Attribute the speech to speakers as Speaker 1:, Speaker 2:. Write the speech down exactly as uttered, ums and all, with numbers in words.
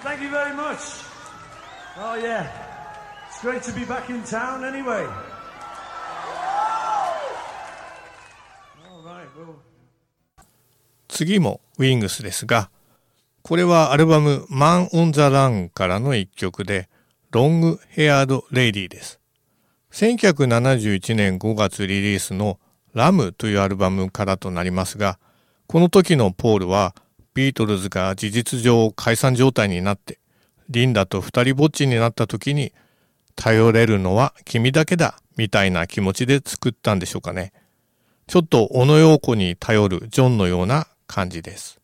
Speaker 1: Thank you very much. Oh yeah, it's great to be back in town anyway. All right, well.
Speaker 2: 次も Wings ですが、これはアルバム Man on the Run からの一曲で、Long Haired Lady です。せんきゅうひゃくななじゅういちねんごがつリリースのラムというアルバムからとなりますが、この時のポールはビートルズが事実上解散状態になってリンダと二人ぼっちになった時に頼れるのは君だけだみたいな気持ちで作ったんでしょうかね。ちょっと小野陽子に頼るジョンのような感じです。